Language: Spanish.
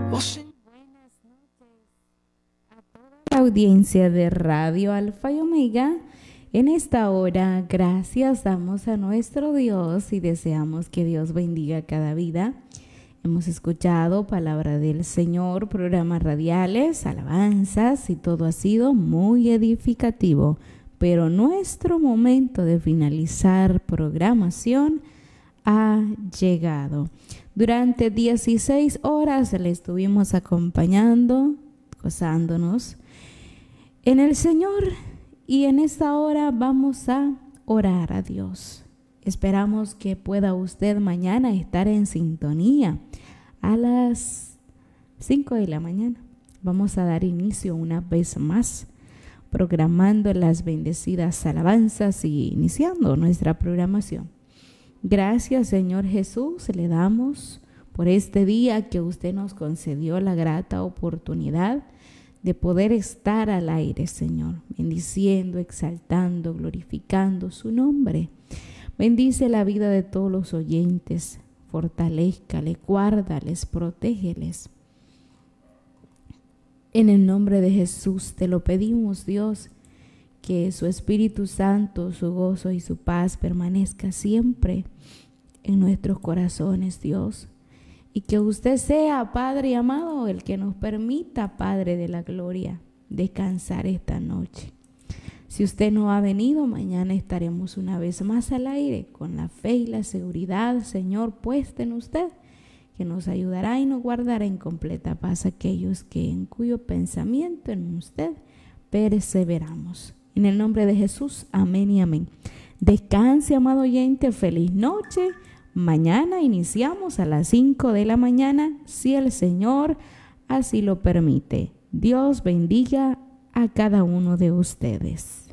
Buenas noches a toda la audiencia de Radio Alfa y Omega. En esta hora, gracias damos a nuestro Dios y deseamos que Dios bendiga cada vida. Hemos escuchado palabra del Señor, programas radiales, alabanzas y todo ha sido muy edificativo. Pero nuestro momento de finalizar programación ha llegado. Durante 16 horas le estuvimos acompañando, gozándonos en el Señor, y en esta hora vamos a orar a Dios. Esperamos que pueda usted mañana estar en sintonía a las 5 de la mañana. Vamos a dar inicio una vez más, programando las bendecidas alabanzas y iniciando nuestra programación. Gracias, Señor Jesús, le damos por este día que usted nos concedió la grata oportunidad de poder estar al aire, Señor, bendiciendo, exaltando, glorificando su nombre. Bendice la vida de todos los oyentes, fortalézcales, guárdales, protégeles. En el nombre de Jesús te lo pedimos, Dios, que su Espíritu Santo, su gozo y su paz permanezca siempre en nuestros corazones, Dios. Y que usted sea, Padre amado, el que nos permita, Padre de la gloria, descansar esta noche. Si usted no ha venido, mañana estaremos una vez más al aire con la fe y la seguridad, Señor, puesta en usted, que nos ayudará y nos guardará en completa paz aquellos que en cuyo pensamiento en usted perseveramos. En el nombre de Jesús, amén y amén. Descanse, amado oyente, feliz noche. Mañana iniciamos a las 5 de la mañana, si el Señor así lo permite. Dios bendiga a cada uno de ustedes.